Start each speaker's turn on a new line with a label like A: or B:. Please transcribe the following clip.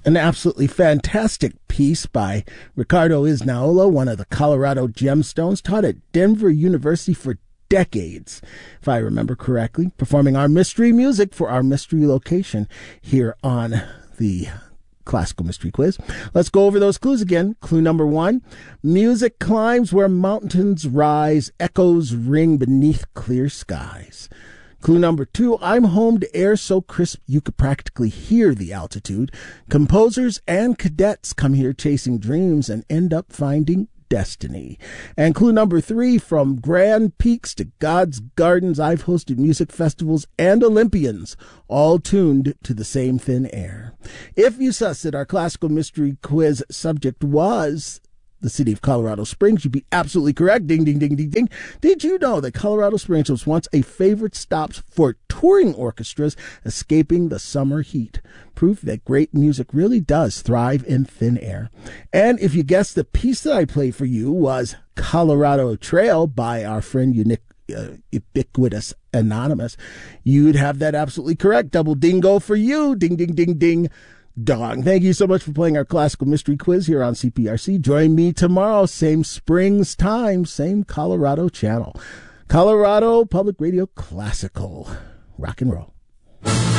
A: An absolutely fantastic piece by Ricardo Isnaola, one of the Colorado gemstones, taught at Denver University for decades, if I remember correctly, performing our mystery music for our mystery location here on the Classical Mystery Quiz. Let's go over those clues again. Clue number 1, music climbs where mountains rise, echoes ring beneath clear skies. Clue number 2, I'm home to air so crisp you could practically hear the altitude. Composers and cadets come here chasing dreams and end up finding destiny. And clue number 3, from Grand Peaks to God's Gardens, I've hosted music festivals and Olympians, all tuned to the same thin air. If you sussed that our Classical Mystery Quiz subject was the city of Colorado Springs, you'd be absolutely correct. Ding, ding, ding, ding, ding. Did you know that Colorado Springs was once a favorite stop for touring orchestras escaping the summer heat? Proof that great music really does thrive in thin air. And if you guessed the piece that I played for you was Colorado Trail by our friend Ubiquitous Anonymous, you'd have that absolutely correct. Double dingo for you. Ding, ding, ding, ding. Dong. Thank you so much for playing our Classical Mystery Quiz here on CPRC. Join me tomorrow, same Springs time, same Colorado channel. Colorado Public Radio Classical. Rock and roll.